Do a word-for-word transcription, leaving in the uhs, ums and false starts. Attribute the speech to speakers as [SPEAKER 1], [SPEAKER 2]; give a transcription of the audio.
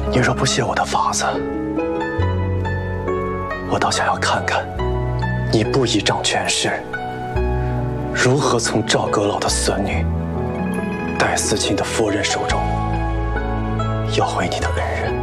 [SPEAKER 1] 你若不谢我的法子，我倒想要看看你不依仗权势，如何从赵阁老的孙女戴思清的夫人手中要回你的恩人。